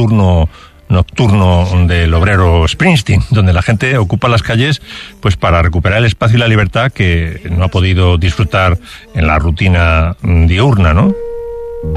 nocturno del obrero Springsteen, donde la gente ocupa las calles pues para recuperar el espacio y la libertad que no ha podido disfrutar en la rutina diurna, ¿no?